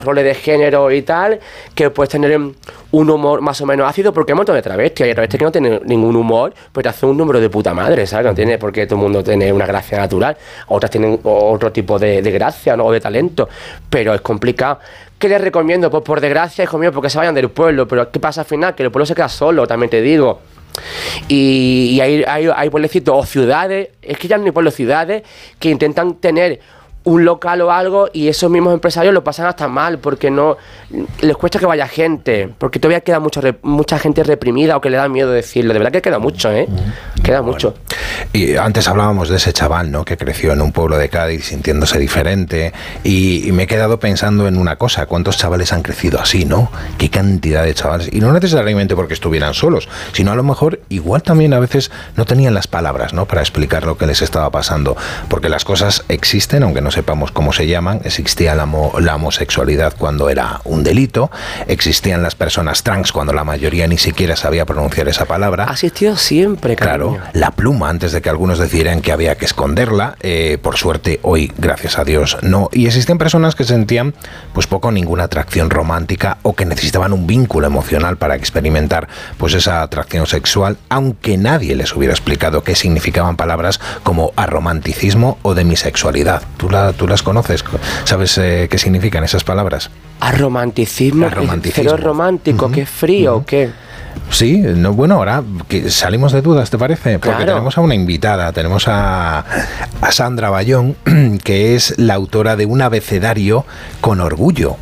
roles de género y tal, que puedes tener un humor más o menos ácido, porque hay un montón de travestis, hay travestis que no tienen ningún humor, pero te hacen un número de puta madre, ¿sabes? No tiene por qué todo el mundo tiene una gracia natural, otras tienen otro tipo de gracia, ¿no? O de talento, pero es complicado. ¿Qué les recomiendo? Pues por desgracia, hijo mío, porque se vayan del pueblo, pero ¿qué pasa al final? Que el pueblo se queda solo, también te digo. Y hay pueblecitos o ciudades, es que ya no hay pueblos, ciudades, que intentan tener un local o algo y esos mismos empresarios lo pasan hasta mal porque no les cuesta que vaya gente, porque todavía queda mucha gente reprimida o que le da miedo decirlo. De verdad que queda mucho, queda mucho. Y antes hablábamos de ese chaval, ¿no?, que creció en un pueblo de Cádiz sintiéndose diferente, y me he quedado pensando en una cosa: ¿cuántos chavales han crecido así, no? ¿Qué cantidad de chavales? Y no necesariamente porque estuvieran solos, sino a lo mejor igual también a veces no tenían las palabras, ¿no?, para explicar lo que les estaba pasando, porque las cosas existen, aunque no sepamos cómo se llaman. Existía la homosexualidad cuando era un delito, existían las personas trans cuando la mayoría ni siquiera sabía pronunciar esa palabra. Ha existido siempre, cariño. Claro, la pluma, antes de que algunos decidieran que había que esconderla, por suerte hoy, gracias a Dios, no. Y existían personas que sentían pues poco o ninguna atracción romántica, o que necesitaban un vínculo emocional para experimentar pues esa atracción sexual, aunque nadie les hubiera explicado qué significaban palabras como aromanticismo o demisexualidad. ¿Tú las conoces? ¿Sabes qué significan esas palabras? Aromanticismo, pero romántico, ¿qué frío o qué? Sí, no, bueno, ahora que salimos de dudas, ¿te parece? Porque claro, tenemos a una invitada, tenemos a Sandra Bayón, que es la autora de un abecedario con orgullo.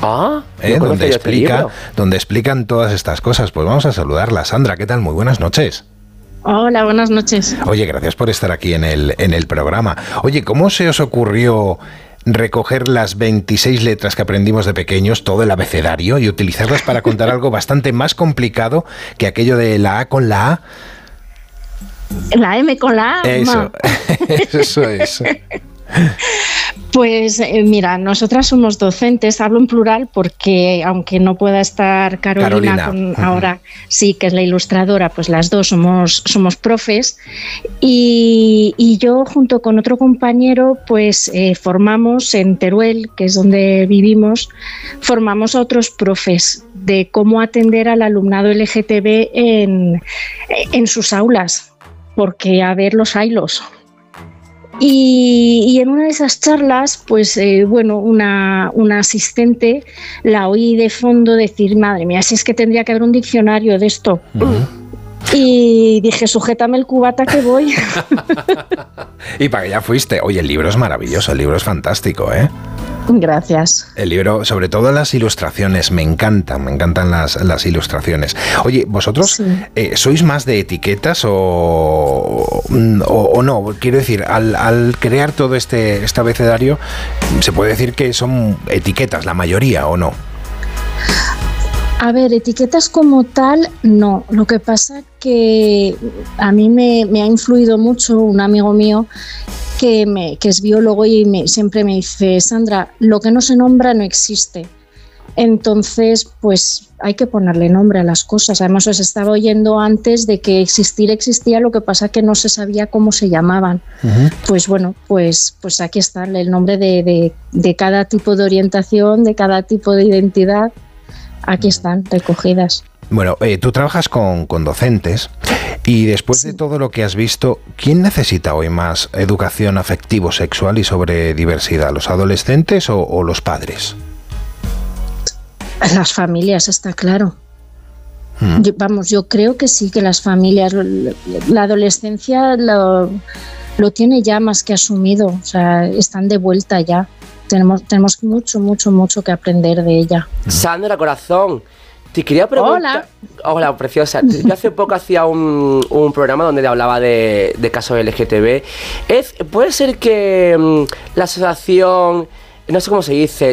Donde explican todas estas cosas. Pues vamos a saludarla. Sandra, ¿qué tal? Muy buenas noches. Hola, buenas noches. Oye, gracias por estar aquí en el programa. Oye, ¿cómo se os ocurrió recoger las 26 letras que aprendimos de pequeños, todo el abecedario, y utilizarlas para contar algo bastante más complicado que aquello de la A con la A? La M con la A. Eso, eso es. Pues mira, nosotras somos docentes, hablo en plural porque aunque no pueda estar Carolina. Ahora sí, que es la ilustradora, pues las dos somos profes, y yo junto con otro compañero pues formamos en Teruel, que es donde vivimos, formamos a otros profes de cómo atender al alumnado LGTB en sus aulas, porque a ver los haylos. Y en una de esas charlas, pues una asistente la oí de fondo decir: madre mía, si es que tendría que haber un diccionario de esto. Y dije: sujétame el cubata que voy. Y para allá fuiste. Oye, el libro es maravilloso, el libro es fantástico, ¿eh? Gracias. El libro, sobre todo las ilustraciones, me encantan las ilustraciones. Oye, ¿vosotros sois más de etiquetas o no? Quiero decir, al crear todo este abecedario, ¿se puede decir que son etiquetas la mayoría o no? A ver, etiquetas como tal, no. Lo que pasa que a mí me ha influido mucho un amigo mío que es biólogo y siempre me dice: Sandra, lo que no se nombra no existe. Entonces, pues hay que ponerle nombre a las cosas. Además, os estaba oyendo antes de que existía, lo que pasa que no se sabía cómo se llamaban. Pues bueno, pues aquí está el nombre de cada tipo de orientación, de cada tipo de identidad. Aquí están recogidas. Bueno, tú trabajas con docentes y después de todo lo que has visto, ¿quién necesita hoy más educación afectivo-sexual y sobre diversidad? ¿Los adolescentes o los padres? Las familias, está claro. Yo creo que sí, que las familias, la adolescencia lo tiene ya más que asumido, o sea, están de vuelta ya. Tenemos mucho que aprender de ella. Sandra, corazón, te quería preguntar... Hola, preciosa. Yo hace poco hacía un programa donde hablaba de casos LGTB. ¿Puede ser que la asociación, no sé cómo se dice,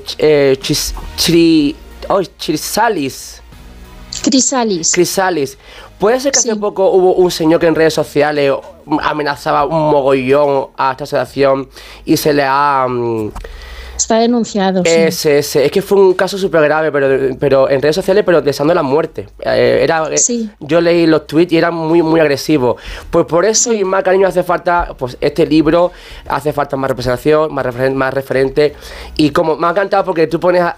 Crisalis, puede ser que hace poco hubo un señor que en redes sociales amenazaba un mogollón a esta asociación y se le ha Está denunciado. Ese. Es que fue un caso súper grave, pero en redes sociales, pero deseando la muerte. Yo leí los tweets y era muy, muy agresivo. Pues por eso y más cariño hace falta pues este libro, hace falta más representación, más referente. Y como me ha encantado porque tú pones